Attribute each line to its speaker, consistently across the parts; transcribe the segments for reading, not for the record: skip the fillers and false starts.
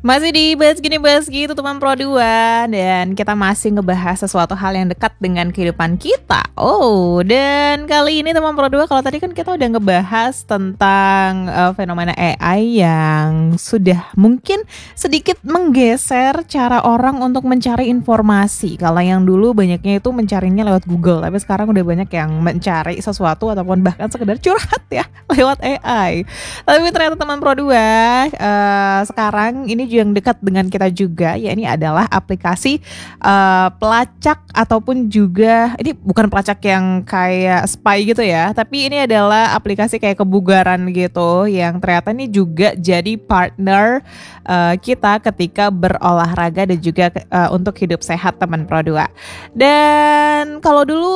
Speaker 1: Masih di Bahas Gini Bahas Gitu teman Pro 2. Dan kita masih ngebahas sesuatu hal yang dekat dengan kehidupan kita. Dan kali ini teman Pro 2, kalau tadi kan kita udah ngebahas tentang fenomena AI yang sudah mungkin sedikit menggeser cara orang untuk mencari informasi. Kalau yang dulu banyaknya itu mencarinya lewat Google, tapi sekarang udah banyak yang mencari sesuatu ataupun bahkan sekedar curhat ya lewat AI. Tapi ternyata teman Pro 2, sekarang ini yang dekat dengan kita juga, ya ini adalah aplikasi pelacak ataupun juga ini bukan pelacak yang kayak spy gitu ya, tapi ini adalah aplikasi kayak kebugaran gitu yang ternyata ini juga jadi partner kita ketika berolahraga dan juga untuk hidup sehat teman Pro 2. Dan kalau dulu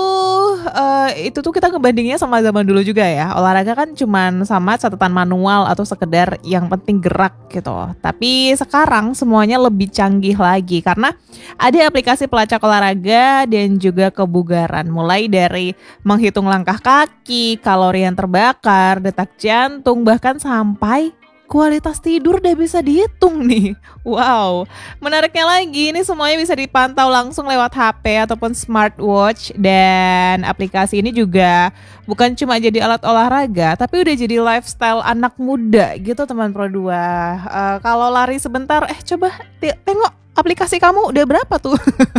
Speaker 1: itu tuh kita ngebandingnya sama zaman dulu juga ya, olahraga kan cuman sama catatan manual atau sekedar yang penting gerak gitu. Tapi sekarang semuanya lebih canggih lagi karena ada aplikasi pelacak olahraga dan juga kebugaran, mulai dari menghitung langkah kaki, kalori yang terbakar, detak jantung, bahkan sampai kualitas tidur udah bisa dihitung nih. Wow, menariknya lagi ini semuanya bisa dipantau langsung lewat HP ataupun smartwatch. Dan aplikasi ini juga bukan cuma jadi alat olahraga, tapi udah jadi lifestyle anak muda gitu teman Pro 2. Kalau lari sebentar, coba tengok aplikasi kamu udah berapa tuh?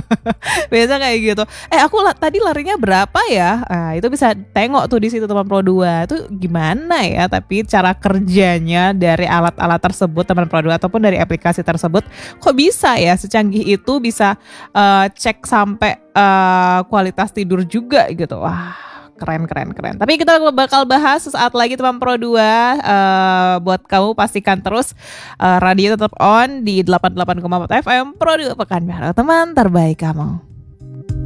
Speaker 1: Biasa kayak gitu. Aku tadi larinya berapa ya? Nah, itu bisa tengok tuh di situ teman Pro 2. Itu gimana ya? Tapi cara kerjanya dari alat-alat tersebut teman Pro 2 ataupun dari aplikasi tersebut kok bisa ya secanggih itu, bisa cek sampai kualitas tidur juga gitu. Wah, keren. Tapi kita bakal bahas sesaat lagi teman Pro 2. Buat kamu pastikan terus radio tetap on di 88,4 FM Pro 2 Pekanbaru, teman terbaik kamu.